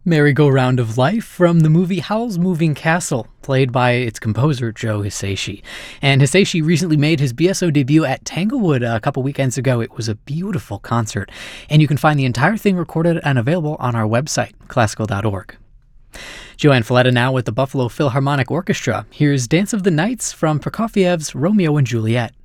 Merry-Go-Round of Life from the movie Howl's Moving Castle, played by its composer Joe Hisaishi. And Hisaishi recently made his BSO debut at Tanglewood a couple weekends ago. It was a beautiful concert, and you can find the entire thing recorded and available on our website, classical.org. Joanne Falletta now with the Buffalo Philharmonic Orchestra. Here's Dance of the Nights from Prokofiev's Romeo and Juliet.